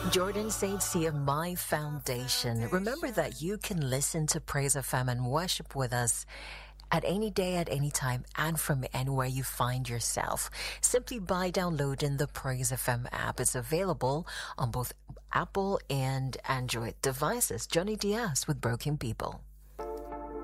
Jordan Saints here, My Foundation. Remember that you can listen to Praise FM and worship with us at any day, at any time, and from anywhere you find yourself. Simply by downloading the Praise FM app. It's available on both Apple and Android devices. Johnny Diaz with Broken People.